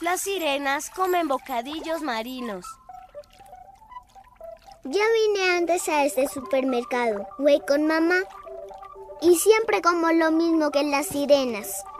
Las sirenas comen bocadillos marinos. Ya vine antes a este supermercado. Voy con mamá. Y siempre como lo mismo que las sirenas.